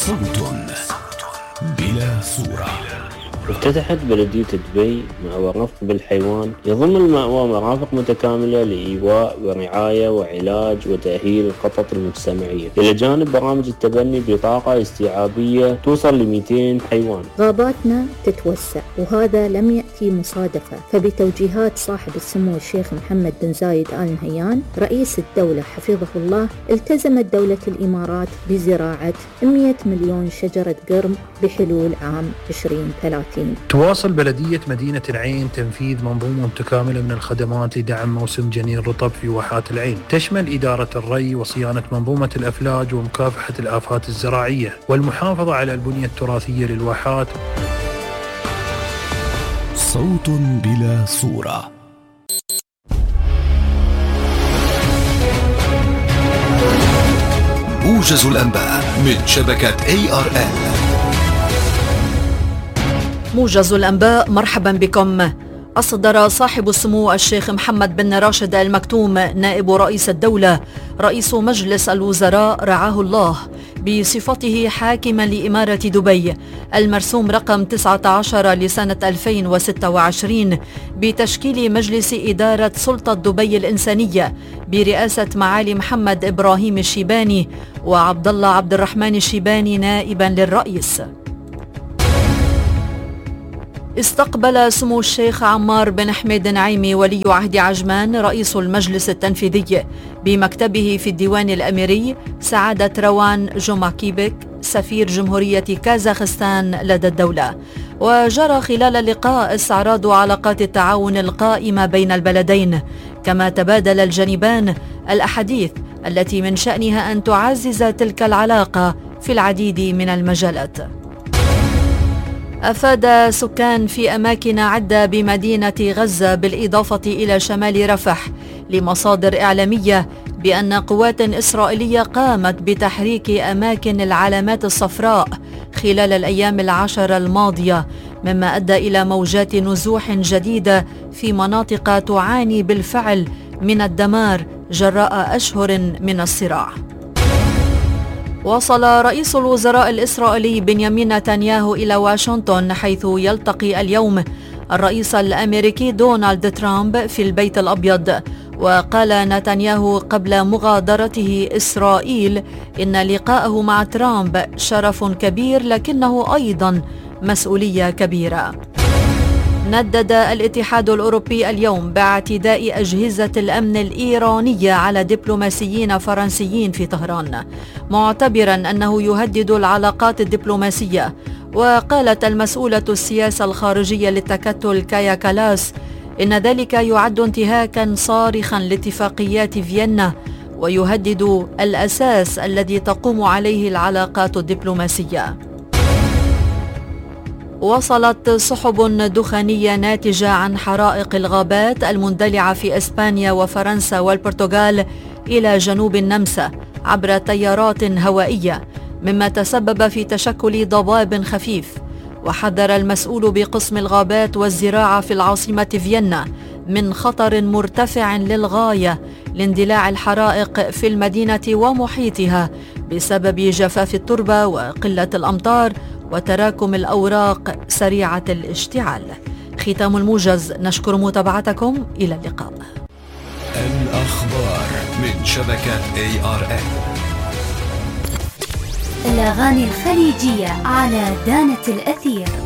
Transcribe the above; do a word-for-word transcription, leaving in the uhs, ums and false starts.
صوت بلا صورة. افتتحت بلدية دبي مأوى رفق بالحيوان يضم المأوى مرافق متكاملة لإيواء ورعاية وعلاج وتأهيل القطط المجتمعية، إلى جانب برامج التبني بطاقة استيعابية توصل ل مئتين حيوان. غاباتنا تتوسع وهذا لم يأتي مصادفة، فبتوجيهات صاحب السمو الشيخ محمد بن زايد آل نهيان رئيس الدولة حفظه الله، التزمت دولة الإمارات بزراعة مئة مليون شجرة قرم بحلول عام عشرين ثلاثين. تواصل بلدية مدينة العين تنفيذ منظومة متكاملة من الخدمات لدعم موسم جنين الرطب في واحات العين، تشمل إدارة الري وصيانة منظومة الأفلاج ومكافحة الآفات الزراعية والمحافظة على البنية التراثية للواحات. صوت بلا صورة. موجز الأنباء من شبكة إيه آر إل. موجز الأنباء، مرحبا بكم. أصدر صاحب السمو الشيخ محمد بن راشد آل مكتوم نائب رئيس الدولة رئيس مجلس الوزراء رعاه الله بصفته حاكما لإمارة دبي المرسوم رقم تسعة عشر لسنة ألفين وستة وعشرين بتشكيل مجلس إدارة سلطة دبي الإنسانية برئاسة معالي محمد إبراهيم الشيباني وعبد الله عبد الرحمن الشيباني نائبا للرئيس. استقبل سمو الشيخ عمار بن حميد نعيمي ولي عهد عجمان رئيس المجلس التنفيذي بمكتبه في الديوان الأميري سعادة روان جوماكيبك سفير جمهورية كازاخستان لدى الدولة. وجرى خلال اللقاء استعراض علاقات التعاون القائمة بين البلدين، كما تبادل الجانبان الأحاديث التي من شأنها أن تعزز تلك العلاقة في العديد من المجالات. أفاد سكان في أماكن عدة بمدينة غزة بالإضافة إلى شمال رفح لمصادر إعلامية بأن قوات إسرائيلية قامت بتحريك أماكن العلامات الصفراء خلال الأيام العشر الماضية، مما أدى إلى موجات نزوح جديدة في مناطق تعاني بالفعل من الدمار جراء أشهر من الصراع. وصل رئيس الوزراء الإسرائيلي بنيامين نتنياهو إلى واشنطن، حيث يلتقي اليوم الرئيس الأمريكي دونالد ترامب في البيت الأبيض. وقال نتنياهو قبل مغادرته إسرائيل إن لقاءه مع ترامب شرف كبير لكنه أيضا مسؤولية كبيرة. ندد الاتحاد الأوروبي اليوم باعتداء أجهزة الأمن الإيرانية على دبلوماسيين فرنسيين في طهران، معتبرا أنه يهدد العلاقات الدبلوماسية. وقالت المسؤولة السياسة الخارجية للتكتل كايا كالاس إن ذلك يعد انتهاكا صارخا لاتفاقيات فيينا ويهدد الأساس الذي تقوم عليه العلاقات الدبلوماسية. وصلت سحب دخانية ناتجة عن حرائق الغابات المندلعة في إسبانيا وفرنسا والبرتغال إلى جنوب النمسا عبر تيارات هوائية، مما تسبب في تشكل ضباب خفيف. وحذر المسؤول بقسم الغابات والزراعة في العاصمة فيينا من خطر مرتفع للغاية لاندلاع الحرائق في المدينة ومحيطها بسبب جفاف التربة وقلة الأمطار وتراكم الأوراق سريعة الاشتعال. ختام الموجز، نشكر متابعتكم، إلى اللقاء. الأخبار من شبكة إيه آر إل. الأغاني الخليجية على دانة الأثير.